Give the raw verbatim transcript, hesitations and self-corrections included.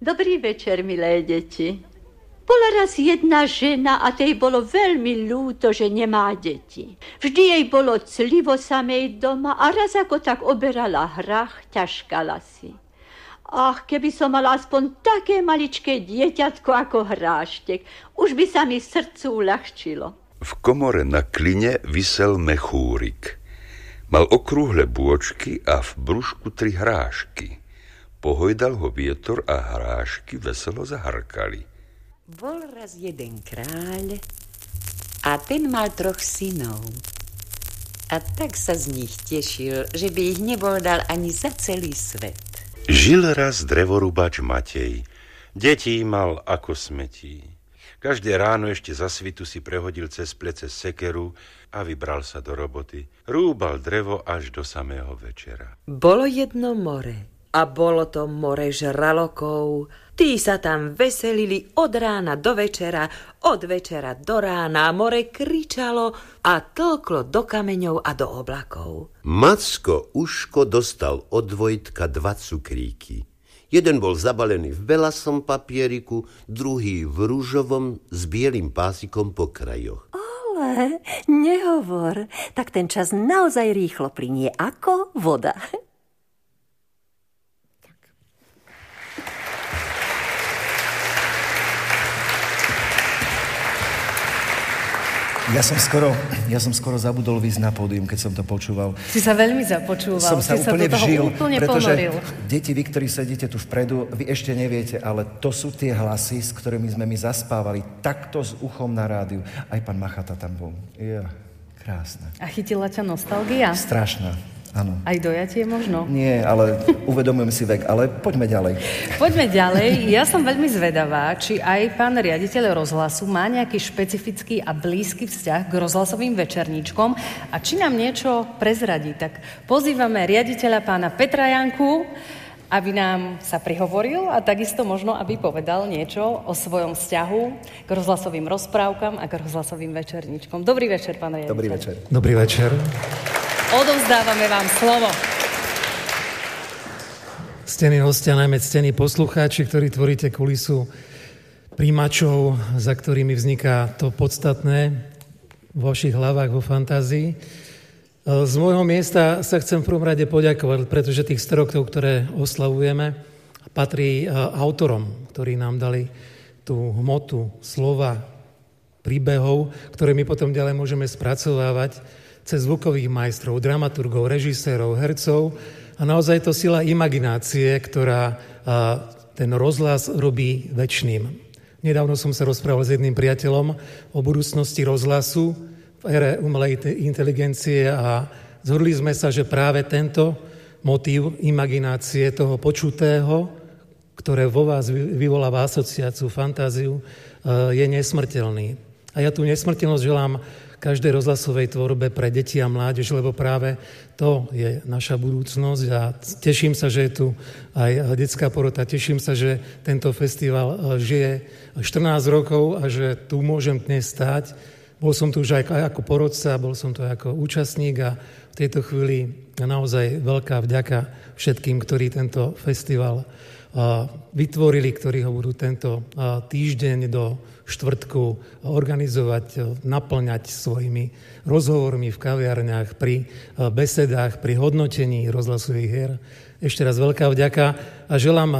Dobrý večer, milé deti. Bola raz jedna žena a tej bolo veľmi ľúto, že nemá deti. Vždy jej bolo clivo samej doma a raz ako tak oberala hrach, ťažkala si. Ach, keby som mala aspoň také maličké dieťatko ako Hráštek, už by sa mi srdcu uľahčilo. V komore na kline visel mechúrik. Mal okrúhle bôčky a v brúšku tri hrášky. Pohojdal ho vietor a hrášky veselo zaharkali. Bol raz jeden kráľ a ten mal troch synov. A tak sa z nich tešil, že by ich nebol dal ani za celý svet. Žil raz drevorúbač Matej. Detí mal ako smetí. Každé ráno ešte za svitu si prehodil cez plece sekeru a vybral sa do roboty. Rúbal drevo až do samého večera. Bolo jedno more a bolo to more žralokov. Tí sa tam veselili od rána do večera, od večera do rána. More kričalo a tlklo do kameňov a do oblakov. Macko Uško dostal od Vojtka dva cukríky. Jeden bol zabalený v belasom papieriku, druhý v rúžovom s bielým pásikom po krajoch. Ale nehovor, tak ten čas naozaj rýchlo plynie ako voda. Ja som skoro, ja som skoro zabudol výsť na pódium, keď som to počúval. Si sa veľmi započúval, som sa si úplne sa do toho vžil, úplne pretože ponoril. Deti, vy, ktorí sedíte tu vpredu, vy ešte neviete, ale to sú tie hlasy, s ktorými sme my zaspávali takto s uchom na rádiu. Aj pán Machata tam bol. Je krásne. A chytila ťa nostalgia? Strašná. Áno. Aj dojatie možno? Nie, ale uvedomujem si vek, ale poďme ďalej. Poďme ďalej. Ja som veľmi zvedavá, či aj pán riaditeľ rozhlasu má nejaký špecifický a blízky vzťah k rozhlasovým večerníčkom a či nám niečo prezradí. Tak pozývame riaditeľa pána Petra Janku, aby nám sa prihovoril a takisto možno, aby povedal niečo o svojom vzťahu k rozhlasovým rozprávkam a k rozhlasovým večerníčkom. Dobrý večer, pán riaditeľ. Dobrý večer. Dobrý večer. Odovzdávame vám slovo. Ctení hostia, najmä ctení poslucháči, ktorí tvoríte kulisu príjimačov, za ktorými vzniká to podstatné vo vašich hlavách, vo fantázii. Z môjho miesta sa chcem v prvom rade poďakovať, pretože tých sto rokov, ktoré oslavujeme, patrí autorom, ktorí nám dali tú hmotu slova, príbehov, ktoré my potom ďalej môžeme spracovávať cez zvukových majstrov, dramaturgov, režisérov, hercov a naozaj to sila imaginácie, ktorá ten rozhlas robí večným. Nedávno som sa rozprával s jedným priateľom o budúcnosti rozhlasu v ére umelej inteligencie a zhodli sme sa, že práve tento motív imaginácie toho počutého, ktoré vo vás vyvoláva asociáciu, fantáziu, je nesmrteľný. A ja tú nesmrteľnosť želám každej rozhlasovej tvorbe pre deti a mládež, lebo práve to je naša budúcnosť a teším sa, že je tu aj detská porota, teším sa, že tento festival žije štrnásť rokov a že tu môžem dnes stáť. Bol som tu už aj ako porodca, bol som tu aj ako účastník a v tejto chvíli naozaj veľká vďaka všetkým, ktorí tento festival vytvorili, ktorí ho budú tento týždeň do štvrtku organizovať, naplňať svojimi rozhovormi v kaviarniach, pri besedách, pri hodnotení rozhlasových hier. Ešte raz veľká vďaka a želám